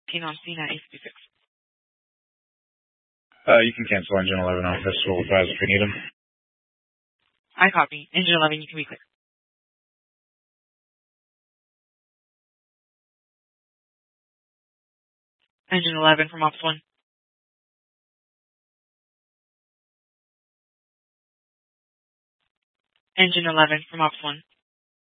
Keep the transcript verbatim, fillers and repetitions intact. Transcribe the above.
On scene at eight fifty-six. Uh, you can cancel engine eleven on pistol with guys if you need them. I copy. Engine eleven, you can be clear. Engine eleven from Ops one. Engine eleven from Ops one.